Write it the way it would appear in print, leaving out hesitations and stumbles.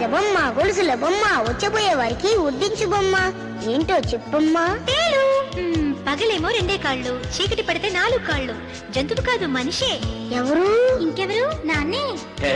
గాజ బొమ్మ, గొలుసుల బొమ్మ, వచ్చబోయే వారికి ఉడ్డించు బొమ్మ. ఏంటో చెప్పమ్మా. పగలేమో 2 కాళ్ళు, చీకటి పడితే 4 కాళ్ళు. జంతువు కాదు, మనిషే. ఎవరు? ఇంకెవరు? నాన్నే.